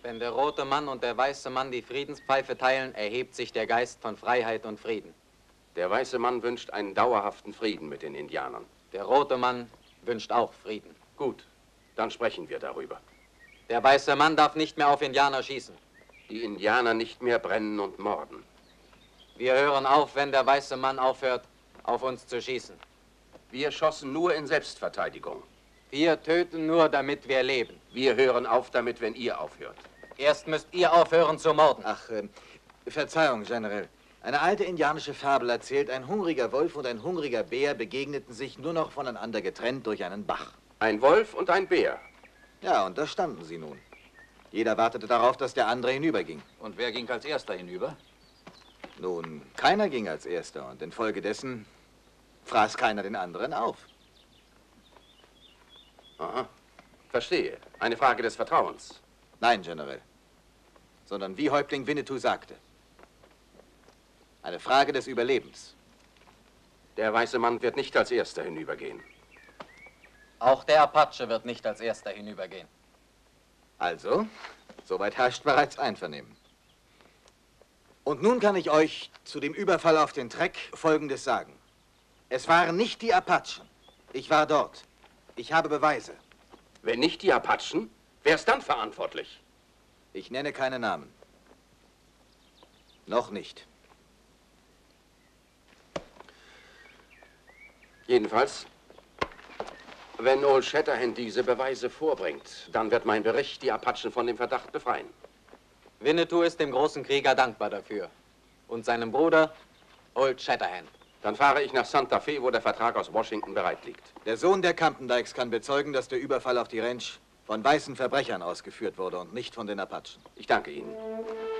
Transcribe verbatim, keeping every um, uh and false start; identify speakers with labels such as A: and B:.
A: Wenn der rote Mann und der weiße Mann die Friedenspfeife teilen, erhebt sich der Geist von Freiheit und Frieden.
B: Der weiße Mann wünscht einen dauerhaften Frieden mit den Indianern.
A: Der rote Mann wünscht auch Frieden.
B: Gut, dann sprechen wir darüber.
A: Der weiße Mann darf nicht mehr auf Indianer schießen.
B: Die Indianer nicht mehr brennen und morden.
A: Wir hören auf, wenn der weiße Mann aufhört, auf uns zu schießen.
B: Wir schossen nur in Selbstverteidigung.
A: Wir töten nur, damit wir leben.
B: Wir hören auf damit, wenn ihr aufhört.
A: Erst müsst ihr aufhören zu morden.
C: Ach, äh, Verzeihung, General. Eine alte indianische Fabel erzählt, ein hungriger Wolf und ein hungriger Bär begegneten sich nur noch voneinander getrennt durch einen Bach.
B: Ein Wolf und ein Bär.
C: Ja, und da standen sie nun. Jeder wartete darauf, dass der andere hinüberging.
D: Und wer ging als Erster hinüber?
C: Nun, keiner ging als Erster und infolgedessen fraß keiner den anderen auf.
B: Aha, verstehe. Eine Frage des Vertrauens.
C: Nein, General. Sondern wie Häuptling Winnetou sagte. Eine Frage des Überlebens.
B: Der weiße Mann wird nicht als Erster hinübergehen.
A: Auch der Apache wird nicht als Erster hinübergehen.
C: Also, soweit herrscht bereits Einvernehmen. Und nun kann ich euch zu dem Überfall auf den Treck Folgendes sagen. Es waren nicht die Apachen. Ich war dort. Ich habe Beweise.
B: Wenn nicht die Apachen, wer ist dann verantwortlich?
C: Ich nenne keine Namen. Noch nicht.
B: Jedenfalls, wenn Old Shatterhand diese Beweise vorbringt, dann wird mein Bericht die Apachen von dem Verdacht befreien.
A: Winnetou ist dem großen Krieger dankbar dafür. Und seinem Bruder, Old Shatterhand.
B: Dann fahre ich nach Santa Fe, wo der Vertrag aus Washington bereit liegt.
C: Der Sohn der Campendykes kann bezeugen, dass der Überfall auf die Ranch von weißen Verbrechern ausgeführt wurde und nicht von den Apachen.
B: Ich danke Ihnen.